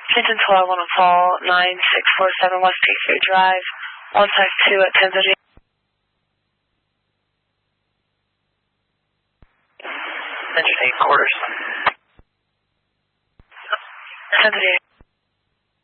Houston 12 on a call, 9647 West Patriot Drive, 152 at 10:30. 8 quarters. 10:30.